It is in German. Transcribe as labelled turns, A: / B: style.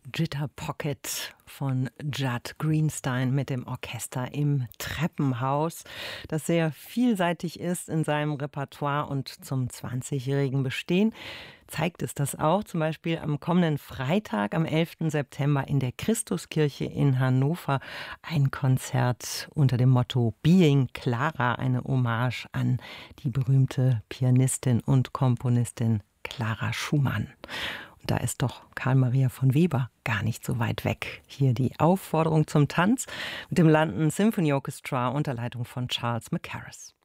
A: Jitter Pocket von Judd Greenstein mit dem Orchester im Treppenhaus, das sehr vielseitig ist in seinem Repertoire und zum 20-jährigen Bestehen zeigt es das auch, zum Beispiel am kommenden Freitag, am 11. September in der Christuskirche in Hannover, ein Konzert unter dem Motto Being Clara, eine Hommage an die berühmte Pianistin und Komponistin Clara Schumann. Da ist doch Karl Maria von Weber gar nicht so weit weg. Hier die Aufforderung zum Tanz mit dem London Symphony Orchestra unter Leitung von Charles Mackerras.